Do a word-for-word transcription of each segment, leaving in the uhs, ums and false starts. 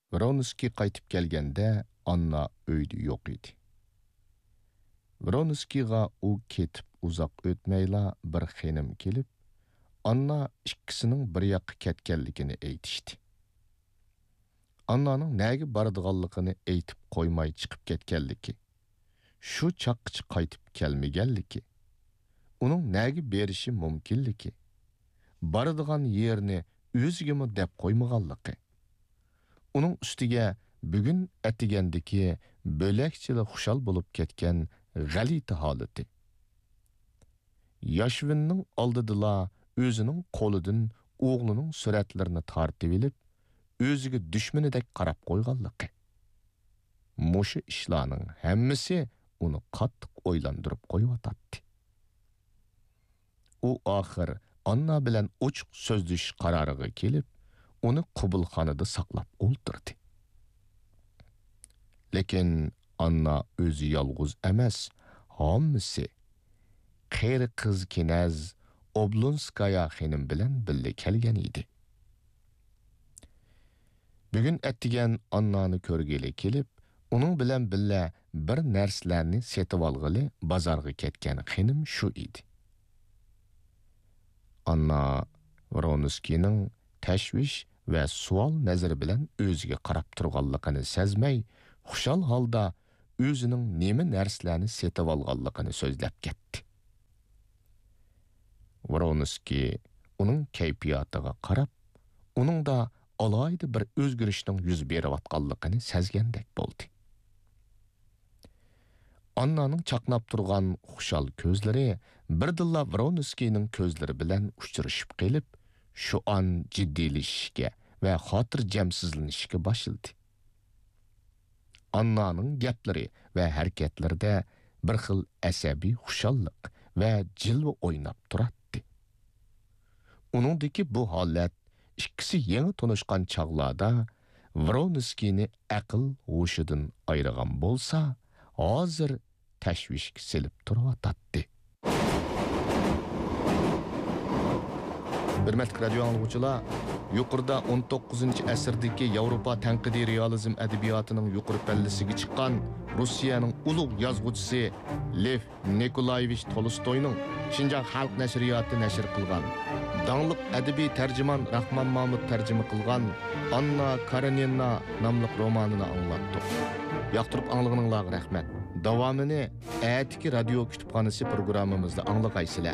Vronskiy qaytib kelganda Anna uyda yo'q edi. Vronskiyga u ketib uzoq o'tmayla bir xenim kelib, Anna ikkisining bir yoqqa ketganligini aytishdi. Annaning nega boradiganligini aytib qo'ymay chiqib ketganligi, shu chaqqichi qaytib kelmaganligi, uning nega berishi mumkinligi, boradigan yerini o'zigami deb qo'ymaganligi, uning ustiga bugun atigandagi bo'lakchili xushal bo'lib ketgan g'alati holati. Yashvinning oldidila o'zining qo'lidan o'g'lining suratlarini tortib olib, o'ziga dushmanidek qarab qo'yganligi. Mushu ishlarning hammasi uni qattiq o'ylantirib qo'yotdi. U oxir Anna bilan ochiq so'zlash qaroriga kelib, uni qubulxonada saqlab o'ltirdi. Lekin Anna o'zi yolg'iz emas, hammasi qeri qiz Kinaz Oblonskaya xonim bilan birga kelgan edi. Bugun attigan Annani ko'rgeli kelib, uning bilan birga bir narsalarni setib olg'ili bozorga ketgan xonim shu edi. Anna Vronskiyning tashvish va savol nazari bilan o'ziga qarab turganligini sezmay, xushal holda o'zining nima narsalarni setib olganligini so'zlab ketdi. Vronskiy uning kayfiyatiga qarab, uningda alayda bir o'zgarishning yuz berayotganligini sezgandek bo'ldi. Annaning chaqnab turgan xushal ko'zlari birdilla Vronskiyning ko'zlari bilan uchrashib qolib, shu an jiddiylashishga va xotirjamsizlanishga boshildi. Annaning gaplari va harakatlarida bir xil asabiy xushallik va jilva o'ynab turadi. Uningdagi bu holat ikkisi yangi tanishgan chog'larda Vronskiyni aql hushidan ayirgan bo'lsa, hozir tashvishga silib turibdi. Hurmatli radio anglovchilar, yuqorida o'n to'qqizinchi asrdagi Yevropa tanqidiy realizm adabiyotining yuqori pallasiga chiqqan Rossiyaning ulug' yozuvchisi Lev Nikolayevich Tolstoyning Shinjang xalq nashriyoti nashr qilgan dаңлық әдеби tarjimon Rahmon Mahmud tarjima qilgan Anna Karenina nomli romanini anlattıq. Yoqtirib anglag'ininglarga rahmat. Davomini Atiki radio kutubxonasi programmamizda anglag'aysizlar.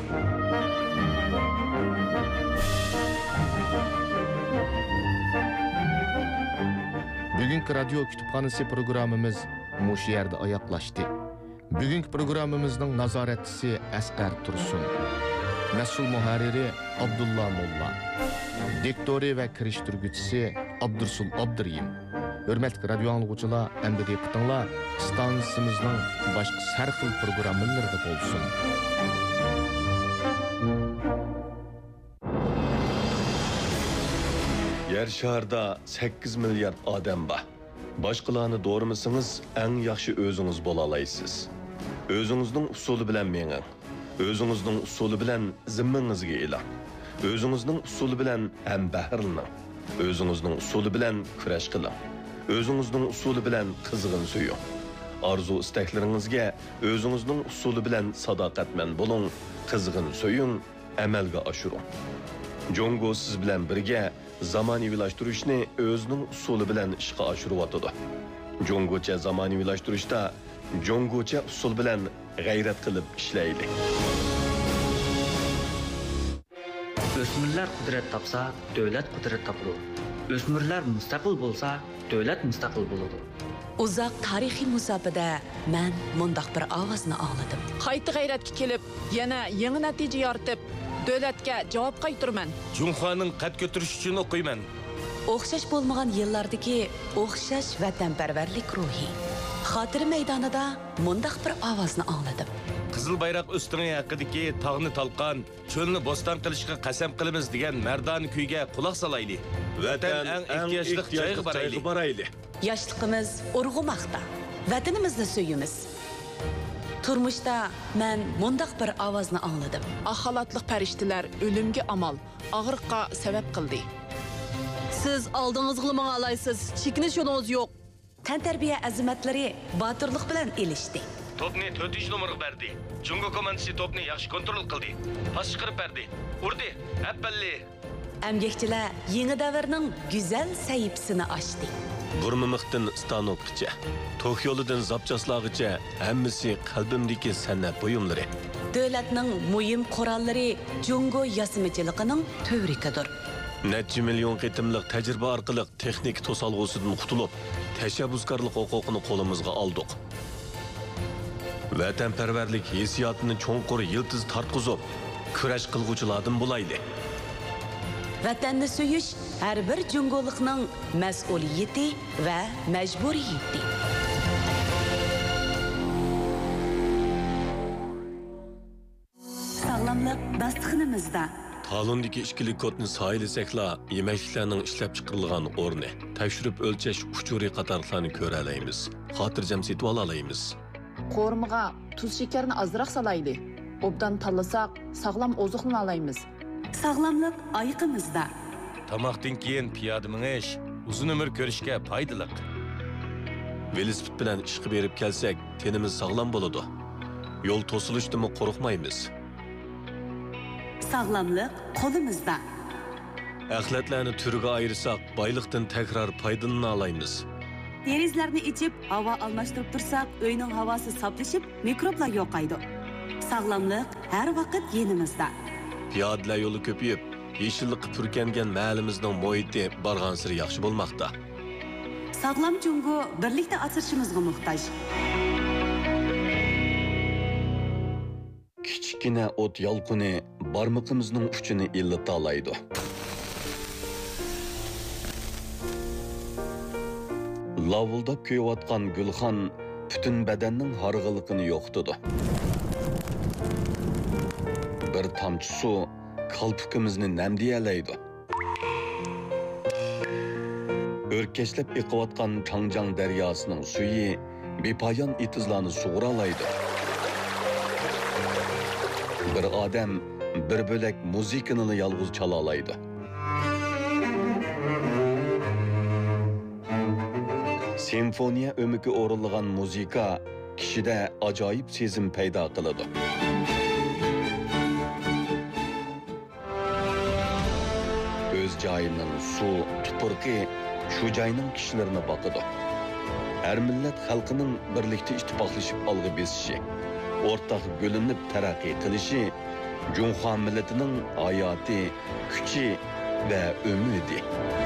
Bugungi radio kutubxonasi programmamiz mush yerda oyoqlashdi. Bugungi programmamizning nazoratchisi Asqar Tursun, mas'ul muharriri Abdullah Molla, diktori va kirishtiruvchisi Abdursul Abduriyim. Hurmatli radio anglag'uvchilar, endi diqqatinglar stansimizning boshqa har xil programmalarida bo'lsin. Yer şarda sakkiz milyard odam bor. Boshqalarni do'rimisingiz, eng yaxshi o'zingiz bo'la olasiz. O'zingizning usuli bilan menging. O'zingizning usuli bilan zimmangizga e'lon. O'zingizning usuli bilan ham bahrilaning. O'zingizning usuli bilan kurash qiling. O'zingizning usuli bilan qizg'in suying. Arzu istaklaringizga o'zingizning usuli bilan sadoqatman bo'ling, qizg'in suying, amalga oshiring. Jongo siz bilan birga zamonaviylashtırishni o'zining usuli bilan ishga oshiryotdi. Jongocha zamonaviylashtırishda jongocha usul bilan g'ayrat qilib ishlaylik. O'smirlar qudrat topsa, davlat qudrat topadi. O'smirlar mustaqil bo'lsa, davlat mustaqil bo'ladi. Uzoq tarixiy musobaqada men mundaq bir ovozni angladim. Qayta g'ayratga kelib, yana yangi natija yoritib, davlatga javob qaytarman. Junxoning qad ko'tarish uchun o'qiyman. O'xshash bo'lmagan yillardagi o'xshash vatanparvarlik ruhi. Xotira maydonida mundaq bir ovozni angladim. Qizil bayroq ustungi haqidagi tog'ni talqon, cho'lni bo'ston qilishga qasam qilamiz degan mardon kuyga quloq solaylik. Vatan eng ehtiyojli joyga boraylik. Yoshligimiz urg'umoqda. Vatanimizni so'yimiz. Turmuşda men mundaq bir ovozni angladim. Axalatliq farishtalar o'limga amal, og'riqqa sabab qildi. Siz aldığınızı mı alaysız? Çekiniş yolunuz yok. Tantarbiya azimatlari botirlik bilan elishdi. Topni to'rtinchi nomerga berdi. Jungo komandasi topni yaxshi kontrol qildi. Pas chiqarib berdi. Urdi. Appalli. Amgakchilar yangi davrning go'zal sahifasini ochdi. Burmimiqdan stanokgacha, tok yo'lidan zapchaslag'icha hammasi qalbimdagi san'at buyumlari. Davlatning muhim qurollari Jungo yasmichiligining tövrikidir. Necha million qitimliq tajriba orqali texnik to'salg'usidan qutulib, tashabbuskorlik huquqini qo'limizga oldik. Vatanparvarlik hissiyotini cho'nqur yiltiz tartqizib, kurash qilguvchilardan bo'layli. Vatanni suyish har bir jungolikning mas'uliyati va majburiyati. Sog'lomlik dasturxonimizda Talondagi ishkilik kodni saylasakla yemekliklarning ishlab chiqarilgan o'rni, tekshirib o'lchash uchuri qatorlarni ko'ra olamiz. Xotirjam setib olaymiz. Qo'rmiga tuz shakarni azroq salaydi. Obdan tanlasak sog'lom oziqni olaymiz. Sog'lomlik oyiqimizda. Tamoqdan keyin piyoda minish uzun umr ko'rishga foydali. Velosiped bilan ishga berib kelsak, tenimiz sog'lom bo'ladi. Yo'l to'silishdimi qo'rqmaymiz. Sog'lomlik qo'limizda. Axlatlarni turiga ayirsak, boyliqdan takrar foydalanib olaymiz. Derizlarni ichib, havo almashtirib tursak, uyning havosi soflashib, mikroblar yo'qaydi. Sog'lomlik har vaqt yenimizda. Piyodalar yo'li ko'payib, yeshillikqa purkangan mahallimizning muhiti bargan sari yaxshi bo'lmoqda. Sog'lom Jungo birlikda asrashimizga muhtoj. Kichkina o't yolqini barmoqimizning uchini illata oladi. Lavuldab kuyayotgan gulxon butun badanning harg'iliqini yo'qotadi. Bir tomchi suv qalbimizni namdiyalaydi. O'rkashlab eqiyotgan Changjang daryosining suyi bepoyon itizlarni sug'uralaydi. Bir odam bir bo'lak muzikani yolg'iz chala oladi. Simfoniya o'miki o'rinlagan muzika kishida ajoyib sezim paydo qiladi. O'z joyining suv, tuproqi shu joyning kishilarini boqadi. Har millat xalqining birlikda ittifoqlashib olg'a besishi, o'rtaq bo'linib taraqqiy qilishi Junxo millatining hayoti, kuchi va umidi.